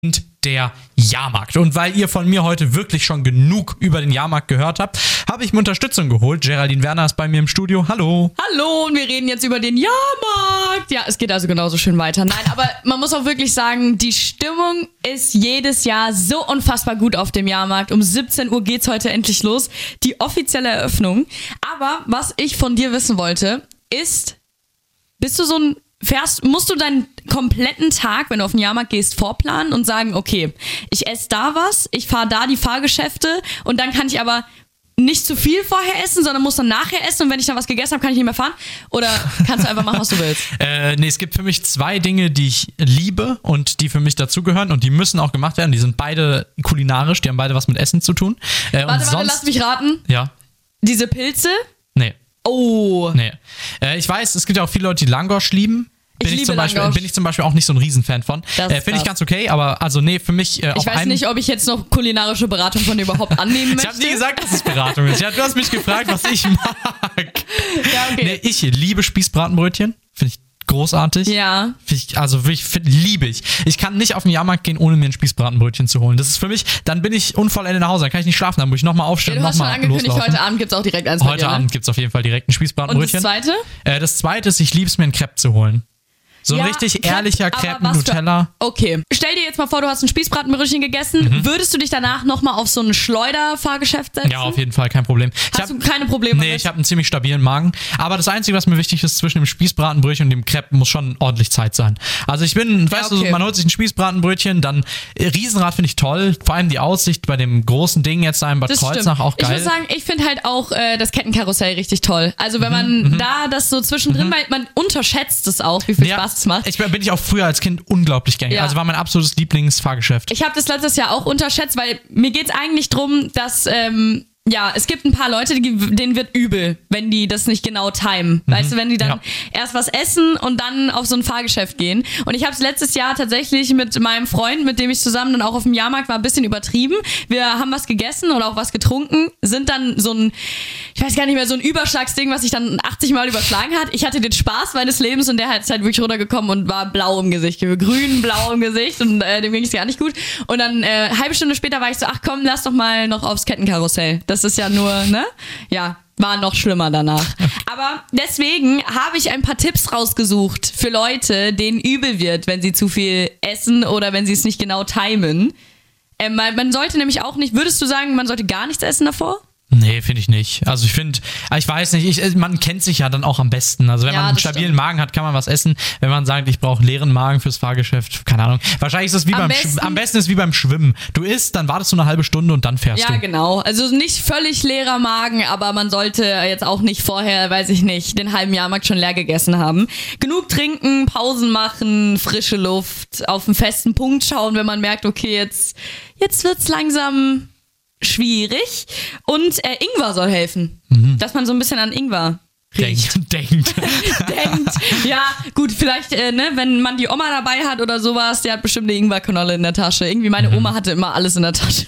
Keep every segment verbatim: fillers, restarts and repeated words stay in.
Und der Jahrmarkt. Und weil ihr von mir heute wirklich schon genug über den Jahrmarkt gehört habt, habe ich mir Unterstützung geholt. Geraldine Werner ist bei mir im Studio. Hallo. Hallo, und wir reden jetzt über den Jahrmarkt. Ja, es geht also genauso schön weiter. Nein, aber man muss auch wirklich sagen, die Stimmung ist jedes Jahr so unfassbar gut auf dem Jahrmarkt. Um siebzehn Uhr geht's heute endlich los. Die offizielle Eröffnung. Aber was ich von dir wissen wollte, ist, bist du so ein Fährst, musst du deinen kompletten Tag, wenn du auf den Jahrmarkt gehst, vorplanen und sagen, okay, ich esse da was, ich fahre da die Fahrgeschäfte und dann kann ich aber nicht zu viel vorher essen, sondern muss dann nachher essen und wenn ich dann was gegessen habe, kann ich nicht mehr fahren? Oder kannst du einfach machen, was du willst? äh, nee, es gibt für mich zwei Dinge, die ich liebe und die für mich dazugehören und die müssen auch gemacht werden. Die sind beide kulinarisch, die haben beide was mit Essen zu tun. Äh, warte, warte, sonst, lass mich raten. Ja. Diese Pilze? Nee. Oh. Nee. Äh, ich weiß, es gibt ja auch viele Leute, die Langosch lieben. Bin ich, ich, ich zum Beispiel, bin ich zum Beispiel auch nicht so ein Riesenfan von. Äh, Finde ich ganz okay, aber also nee, für mich äh, Ich weiß nicht, ob ich jetzt noch kulinarische Beratung von dir überhaupt annehmen möchte. Ich habe nie gesagt, dass es Beratung ist. Ja, du hast mich gefragt, was ich mag. Ja, okay. Nee, ich liebe Spießbratenbrötchen. Finde ich großartig. Ja. Find ich, also wirklich find, liebe ich. Ich kann nicht auf den Jahrmarkt gehen, ohne mir ein Spießbratenbrötchen zu holen. Das ist für mich, dann bin ich unvollendet nach Hause, dann kann ich nicht schlafen, dann muss ich nochmal aufstehen ja, und nochmal loslaufen. Du hast schon angekündigt, heute Abend gibt es auch direkt eins bei Heute dir, ne? Abend gibt es auf jeden Fall direkt ein Spießbratenbrötchen. Und das zweite? Äh, das zweite ist, ich liebe es mir, einen Crepe zu holen. So ein ja, richtig Crepe, ehrlicher Crepe mit Nutella. Für, okay. Stell dir jetzt mal vor, du hast ein Spießbratenbrötchen gegessen. Mhm. Würdest du dich danach nochmal auf so ein Schleuderfahrgeschäft setzen? Ja, auf jeden Fall, kein Problem. Hast ich hab, du keine Probleme Nee, mit? Ich habe einen ziemlich stabilen Magen. Aber das Einzige, was mir wichtig ist, zwischen dem Spießbratenbrötchen und dem Crepe muss schon ordentlich Zeit sein. Also ich bin, ja, weißt okay. du, man holt sich ein Spießbratenbrötchen, dann äh, Riesenrad finde ich toll. Vor allem die Aussicht bei dem großen Ding jetzt da in Bad das Kreuznach stimmt. Auch geil. Ich muss sagen, ich finde halt auch äh, das Kettenkarussell richtig toll. Also wenn man mhm, da das so zwischendrin, mhm. weil man unterschätzt es auch, wie viel ja, Spaß es macht. Ich bin ich auch früher als Kind unglaublich gern. Ja. Also war mein absolutes Lieblingsfahrgeschäft. Ich habe das letztes Jahr auch unterschätzt, weil mir geht's eigentlich drum, dass ähm, ja, es gibt ein paar Leute, die, denen wird übel, wenn die das nicht genau timen. Mhm. Weißt du, wenn die dann ja. erst was essen und dann auf so ein Fahrgeschäft gehen. Und ich habe es letztes Jahr tatsächlich mit meinem Freund, mit dem ich zusammen dann auch auf dem Jahrmarkt war, ein bisschen übertrieben. Wir haben was gegessen oder auch was getrunken, sind dann so ein, ich weiß gar nicht mehr, so ein Überschlagsding, was sich dann achtzig Mal überschlagen hat. Ich hatte den Spaß meines Lebens und der hat halt wirklich runtergekommen und war blau im Gesicht, grün, blau im Gesicht und äh, dem ging es gar nicht gut. Und dann äh, halbe Stunde später war ich so, ach komm, lass doch mal noch aufs Kettenkarussell. Das ist ja nur, ne? Ja, war noch schlimmer danach. Aber deswegen habe ich ein paar Tipps rausgesucht für Leute, denen übel wird, wenn sie zu viel essen oder wenn sie es nicht genau timen. Ähm, man sollte nämlich auch nicht, würdest du sagen, man sollte gar nichts essen davor? Nee, finde ich nicht. Also ich finde, ich weiß nicht, ich, man kennt sich ja dann auch am besten. Also wenn ja, man einen stabilen stimmt. Magen hat, kann man was essen. Wenn man sagt, ich brauche leeren Magen fürs Fahrgeschäft, keine Ahnung. Wahrscheinlich ist es wie am beim besten, am besten ist wie beim Schwimmen. Du isst, dann wartest du eine halbe Stunde und dann fährst ja, du. Ja, genau. Also nicht völlig leerer Magen, aber man sollte jetzt auch nicht vorher, weiß ich nicht, den halben Jahrmarkt schon leer gegessen haben. Genug trinken, Pausen machen, frische Luft, auf einen festen Punkt schauen, wenn man merkt, okay, jetzt, jetzt wird's langsam schwierig. Und äh, Ingwer soll helfen. Mhm. Dass man so ein bisschen an Ingwer riecht. Denkt, denkt. denkt. Ja, gut, vielleicht, äh, ne, wenn man die Oma dabei hat oder sowas, der hat bestimmt eine Ingwerknolle in der Tasche. Irgendwie meine mhm. Oma hatte immer alles in der Tasche.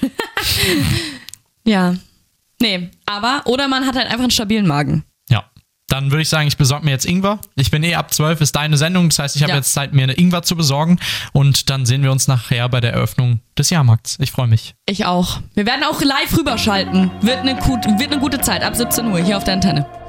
Ja. Nee, aber, oder man hat halt einfach einen stabilen Magen. Ja. Dann würde ich sagen, ich besorge mir jetzt Ingwer. Ich bin eh ab zwölf, ist deine Sendung. Das heißt, ich habe ja. jetzt Zeit, mir eine Ingwer zu besorgen. Und dann sehen wir uns nachher bei der Eröffnung des Jahrmarkts. Ich freue mich. Ich auch. Wir werden auch live rüberschalten. Wird eine, gut, wird eine gute Zeit ab siebzehn Uhr hier auf der Antenne.